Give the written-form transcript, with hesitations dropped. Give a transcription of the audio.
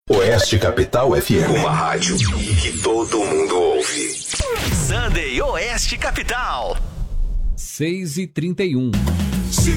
Oeste Capital FM. Uma rádio que todo mundo ouve. Sunday Oeste Capital. 6h31.